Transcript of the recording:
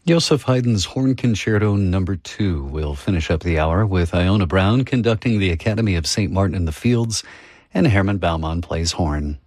Joseph Haydn's Horn Concerto No. 2 will finish up the hour with Iona Brown conducting the Academy of St. Martin in the Fields, and Herman Baumann plays horn.